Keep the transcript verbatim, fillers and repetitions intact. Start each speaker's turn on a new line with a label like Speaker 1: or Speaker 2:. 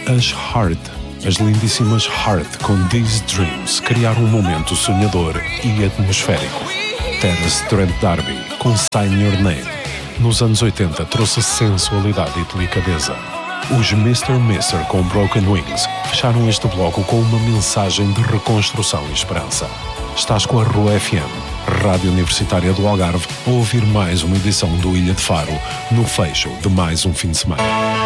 Speaker 1: As Heart, as lindíssimas Heart com These Dreams criaram um momento sonhador e atmosférico. Terence Trent D'Arby com Sign Your Name. Nos anos oitenta trouxe sensualidade e delicadeza. Os mister mister com Broken Wings fecharam este bloco com uma mensagem de reconstrução e esperança. Estás com a Rua F M, Rádio Universitária do Algarve, a ouvir mais uma edição do Ilha de Faro, no fecho de mais um fim de semana.